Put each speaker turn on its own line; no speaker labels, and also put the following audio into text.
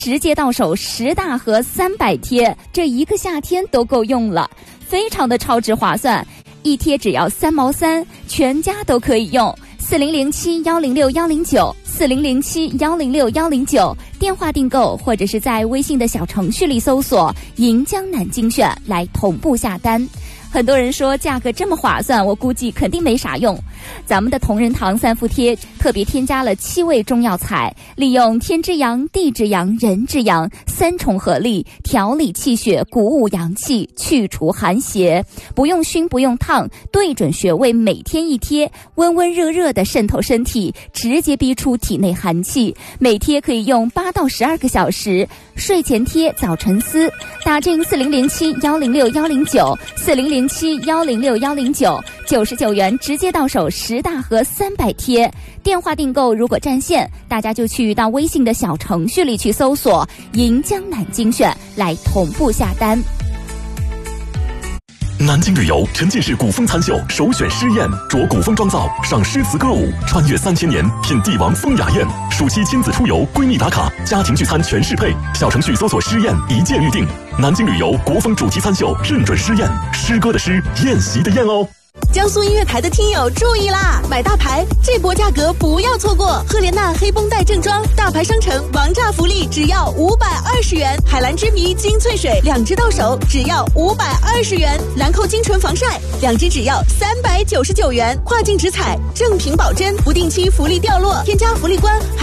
直接到手10大盒300贴，这一个夏天都够用了，非常的超值划算，一贴只要3毛3，全家都可以用。4007106109，4007106109，电话订购或者是在微信的小程序里搜索银江南精选来同步下单。很多人说价格这么划算，我估计肯定没啥用。咱们的同仁堂3伏贴特别添加了7味中药材，利用天之阳、地之阳、人之阳3重合力，调理气血，鼓舞阳气，去除寒邪，不用熏不用烫，对准穴位，每天1贴，温温热热的渗透身体，直接逼出体内寒气。每贴可以用8到12个小时，睡前贴，早晨撕。打进4007106109，4007106109，99元直接到手10大盒300贴。电话订购如果占线，大家就去到微信的小程序里去搜索银江南精选来同步下单。
南京旅游沉浸式古风餐秀首选诗宴，着古风妆造，赏诗词歌舞，穿越3000年，品帝王风雅宴。暑期亲子出游，闺蜜打卡，家庭聚餐全适配。小程序搜索诗宴，一键预定。南京旅游国风主题餐秀认准诗宴，诗歌的诗，宴席的宴哦。
江苏音乐台的听友注意啦！买大牌这波价格不要错过，赫莲娜黑绷带正装大牌商城王炸福利只要520元，海蓝之谜精粹水2支到手只要520元，兰蔻精纯防晒2支只要399元，跨境直采正品保真不定期福利掉落，添加福利官。